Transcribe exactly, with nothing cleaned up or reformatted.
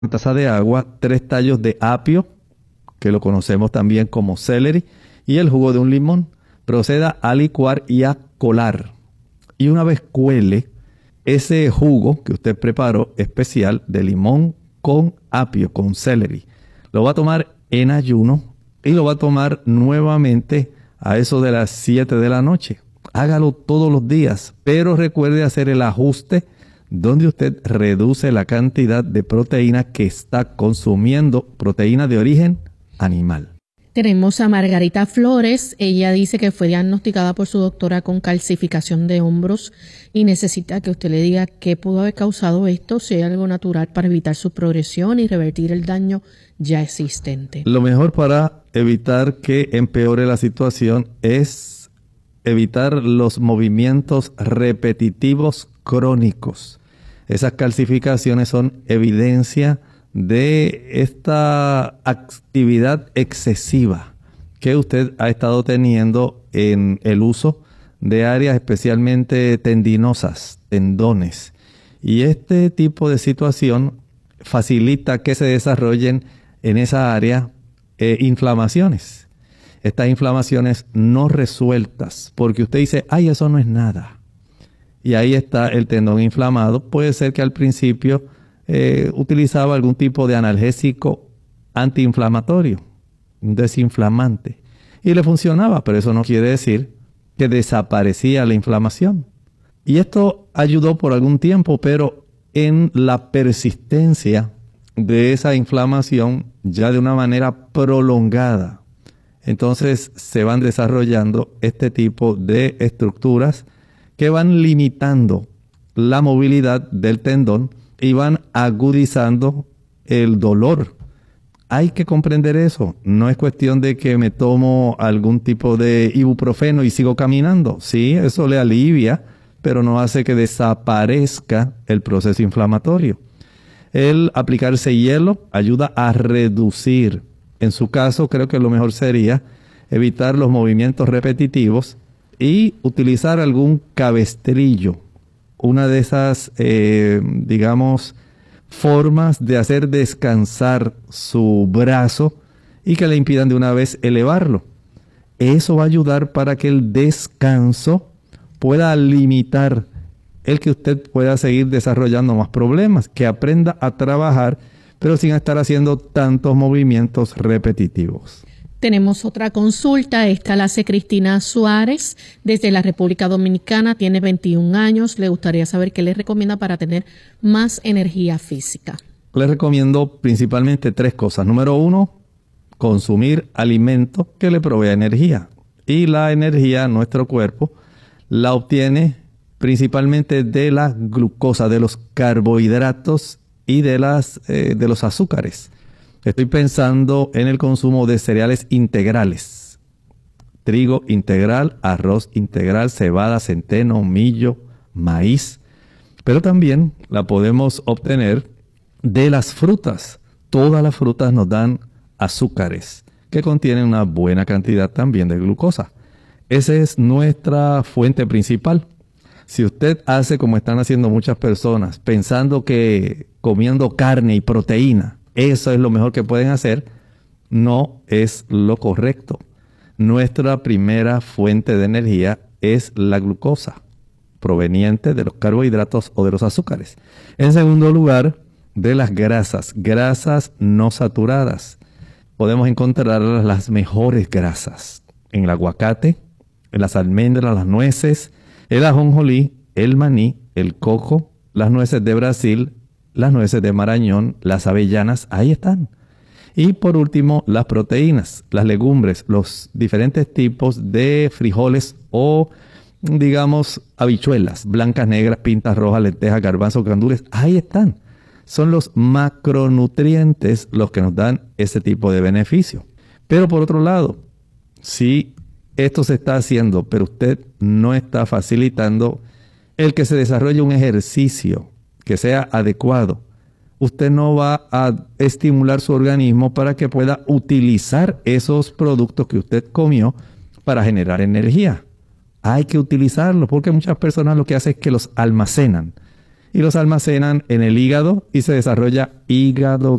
taza de agua, tres tallos de apio, que lo conocemos también como celery, y el jugo de un limón. Proceda a licuar y a colar. Y una vez cuele ese jugo que usted preparó especial de limón con apio, con celery, lo va a tomar en ayuno y lo va a tomar nuevamente a eso de las siete de la noche. Hágalo todos los días, pero recuerde hacer el ajuste donde usted reduce la cantidad de proteína que está consumiendo, proteína de origen animal. Tenemos a Margarita Flores. Ella dice que fue diagnosticada por su doctora con calcificación de hombros y necesita que usted le diga qué pudo haber causado esto, si hay algo natural para evitar su progresión y revertir el daño ya existente. Lo mejor para evitar que empeore la situación es evitar los movimientos repetitivos crónicos. Esas calcificaciones son evidencia de esta actividad excesiva que usted ha estado teniendo en el uso de áreas especialmente tendinosas, tendones. Y este tipo de situación facilita que se desarrollen en esa área eh, inflamaciones. Estas inflamaciones no resueltas, porque usted dice, ay, eso no es nada. Y ahí está el tendón inflamado. Puede ser que al principio Eh, utilizaba algún tipo de analgésico antiinflamatorio, un desinflamante, y le funcionaba, pero eso no quiere decir que desaparecía la inflamación. Y esto ayudó por algún tiempo, pero en la persistencia de esa inflamación ya de una manera prolongada, entonces se van desarrollando este tipo de estructuras que van limitando la movilidad del tendón y van agudizando el dolor. Hay que comprender eso. No es cuestión de que me tomo algún tipo de ibuprofeno y sigo caminando. Sí, eso le alivia, pero no hace que desaparezca el proceso inflamatorio. El aplicarse hielo ayuda a reducir. En su caso, creo que lo mejor sería evitar los movimientos repetitivos y utilizar algún cabestrillo. Una de esas, eh, digamos, formas de hacer descansar su brazo y que le impidan de una vez elevarlo. Eso va a ayudar para que el descanso pueda limitar el que usted pueda seguir desarrollando más problemas, que aprenda a trabajar, pero sin estar haciendo tantos movimientos repetitivos. Tenemos otra consulta, esta la hace Cristina Suárez desde la República Dominicana, tiene veintiún años, le gustaría saber qué le recomienda para tener más energía física. Le recomiendo principalmente tres cosas. Número uno, consumir alimentos que le provea energía. Y la energía, nuestro cuerpo, la obtiene principalmente de la glucosa, de los carbohidratos y de, las, eh, de los azúcares. Estoy pensando en el consumo de cereales integrales. Trigo integral, arroz integral, cebada, centeno, millo, maíz. Pero también la podemos obtener de las frutas. Todas las frutas nos dan azúcares que contienen una buena cantidad también de glucosa. Esa es nuestra fuente principal. Si usted hace como están haciendo muchas personas, pensando que comiendo carne y proteína, eso es lo mejor que pueden hacer, no es lo correcto. Nuestra primera fuente de energía es la glucosa, proveniente de los carbohidratos o de los azúcares. En segundo lugar, de las grasas, grasas no saturadas. Podemos encontrar las mejores grasas en el aguacate, en las almendras, las nueces, el ajonjolí, el maní, el coco, las nueces de Brasil, las nueces de Marañón, las avellanas, ahí están. Y por último, las proteínas, las legumbres, los diferentes tipos de frijoles o, digamos, habichuelas, blancas, negras, pintas, rojas, lentejas, garbanzos, gandules, ahí están. Son los macronutrientes los que nos dan ese tipo de beneficio. Pero por otro lado, si esto se está haciendo, pero usted no está facilitando el que se desarrolle un ejercicio que sea adecuado, usted no va a estimular su organismo para que pueda utilizar esos productos que usted comió para generar energía. Hay que utilizarlos porque muchas personas lo que hacen es que los almacenan y los almacenan en el hígado y se desarrolla hígado